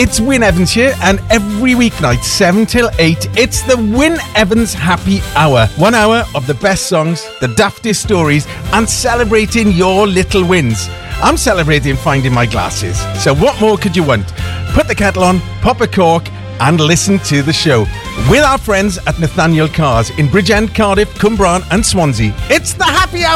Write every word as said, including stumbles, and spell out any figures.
it's Wyn Evans here, and every weeknight, seven till eight, it's the Wyn Evans Happy Hour. One hour of the best songs, the daftest stories, and celebrating your little wins. I'm celebrating finding my glasses, so what more could you want? Put the kettle on, pop a cork, and listen to the show with our friends at Nathaniel Cars in Bridgend, Cardiff, Cwmbran and Swansea. It's the Happy Hour!